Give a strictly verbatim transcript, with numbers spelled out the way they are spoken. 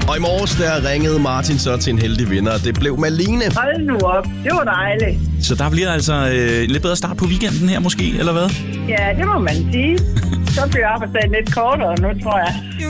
Og i morges, der ringede Martin så til en heldig vinder. Det blev Malene. Hold nu op. Det var dejligt. Så der bliver altså øh, lidt bedre start på weekenden her måske, eller hvad? Ja, det må man sige. Så bliver arbejdsdagen lidt kortere nu, tror jeg.